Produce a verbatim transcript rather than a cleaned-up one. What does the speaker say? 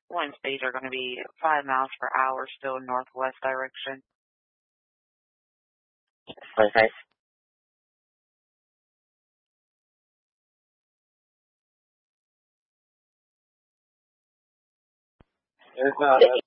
wind speeds are going to be five miles per hour, still in northwest direction. twenty-five. There's not